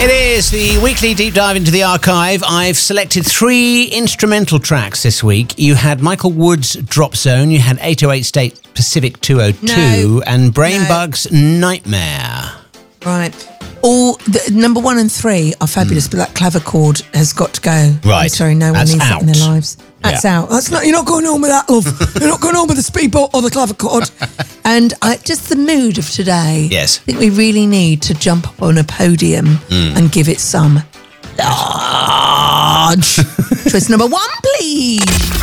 It is the weekly deep dive into the archive. I've selected 3 instrumental tracks this week. You had Michael Wood's Drop Zone, you had 808 State Pacific 202, and Brainbug's Nightmare. Right. All the number 1 and 3 are fabulous, but that clavichord has got to go. Right. I'm sorry, no one That's needs that in their out. lives. That's out. That's not. You're not going on with that, love. You're not going on with the speedboat or the clavichord. And just the mood of today. Yes. I think we really need to jump up on a podium and give it some large. Twist number 1, please.